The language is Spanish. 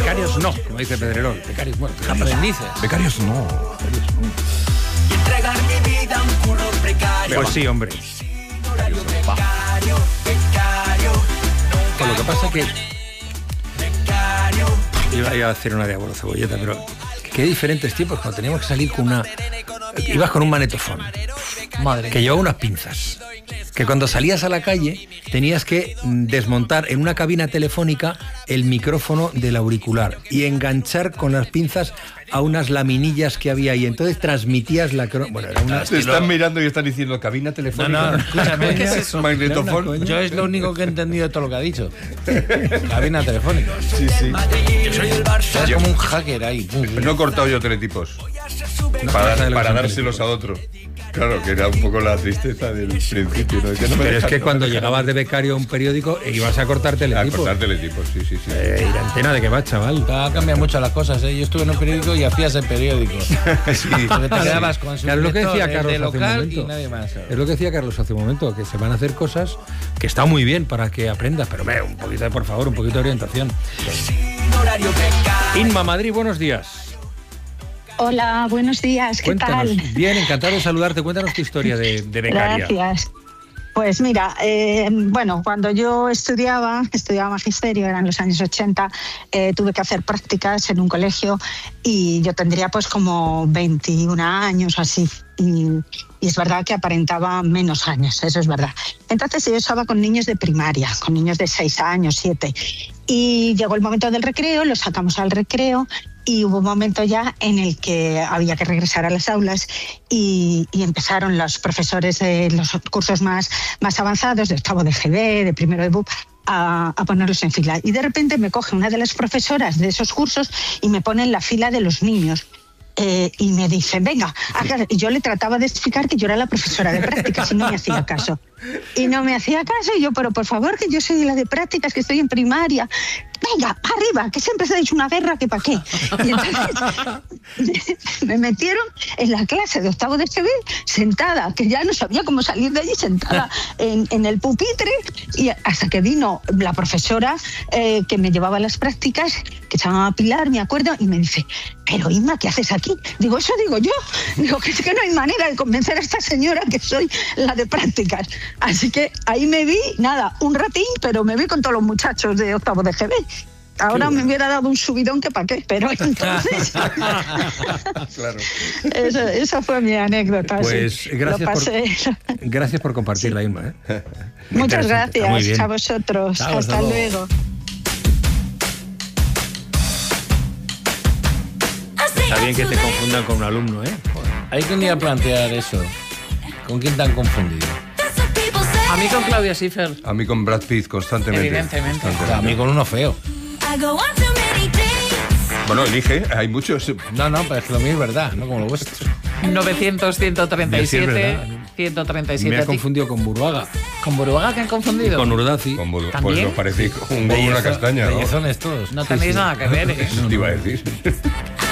becarios no, como dice Pedrerol. Becarios, bueno, aprendices. Becarios no. Y entregar mi vida a un curro precario. Pues sí, hombre. Pues lo que pasa que iba a hacer una de Abuelo Cebolleta, pero qué diferentes tiempos cuando teníamos que salir con una... Ibas con un magnetofón, madre, que llevaba unas pinzas, que cuando salías a la calle tenías que desmontar en una cabina telefónica el micrófono del auricular y enganchar con las pinzas a unas laminillas que había ahí. Entonces transmitías la... Bueno, era una... Te están mirando y están diciendo cabina telefónica. No, escúchame, ¿qué es eso? Magnetofón. Yo es lo único que he entendido de todo lo que ha dicho. Cabina telefónica. Sí. Es como un hacker ahí. No he cortado yo teletipos para dárselos a otro. Claro, que era un poco la tristeza del principio, ¿no? Pero es que cuando llegabas de becario a un periódico ibas a cortar teletipos. A cortar teletipos, sí. ¿Y la antena de qué va, chaval? Ha cambiado mucho las cosas, ¿eh? Yo estuve en un periódico y hacías el periódico. Sí. Porque te quedabas con su Claro, es lo que decía Carlos de hace un local momento. y nadie más. ¿sabes? Es lo que decía Carlos hace un momento, que se van a hacer cosas que está muy bien para que aprendas, pero un poquito de, por favor, un poquito de orientación. Inma Madrid, buenos días. Hola, buenos días, ¿qué Cuéntanos. tal? Bien, encantado de saludarte. Cuéntanos tu historia de becaria. Gracias. Pues mira, bueno, cuando yo estudiaba magisterio, eran los años 80, tuve que hacer prácticas en un colegio y yo tendría pues como 21 años o así. Y es verdad que aparentaba menos años, eso es verdad. Entonces yo estaba con niños de primaria, con niños de 6 años, 7. Y llegó el momento del recreo, los sacamos al recreo y hubo un momento ya en el que había que regresar a las aulas y empezaron los profesores de los cursos más avanzados, de octavo de GB, de primero de BUP, a ponerlos en fila. Y de repente me coge una de las profesoras de esos cursos y me pone en la fila de los niños. Y me dice, venga, y yo le trataba de explicar que yo era la profesora de prácticas y no me hacía caso. Y yo, pero por favor, que yo soy la de prácticas, que estoy en primaria. Venga, arriba, que siempre se ha dicho una guerra, que para qué. Y entonces me metieron en la clase de octavo de GB, sentada, que ya no sabía cómo salir de allí, sentada en el pupitre, y hasta que vino la profesora que me llevaba a las prácticas, que se llamaba Pilar, me acuerdo, y me dice, pero Inma, ¿qué haces aquí? Digo, eso digo yo. Digo, que es que no hay manera de convencer a esta señora que soy la de prácticas. Así que ahí me vi, nada, un ratín, pero me vi con todos los muchachos de octavo de GB. Ahora me hubiera dado un subidón que para qué, pero entonces... Claro. Esa fue mi anécdota. Pues sí. gracias por compartirla, Inma. Muchas gracias a vosotros. Hasta luego. Está bien que te confundan con un alumno, ¿eh? Hay que ni a plantear eso. ¿Con quién te han confundido? A mí con Claudia Schiffer. A mí con Brad Pitt, constantemente. Evidentemente. A mí con uno feo. Bueno, elige, hay muchos. No, pero es que lo mío es verdad, no como lo vuestro. 900, 137, 137. Me ha confundido con Buruaga. ¿Con Buruaga que han confundido? Y con Urdaci. Pues ¿También? nos parece un huevo y una castaña, ¿no? Bellezones todos. No tenéis nada que ver, ¿eh? Eso te iba a decir.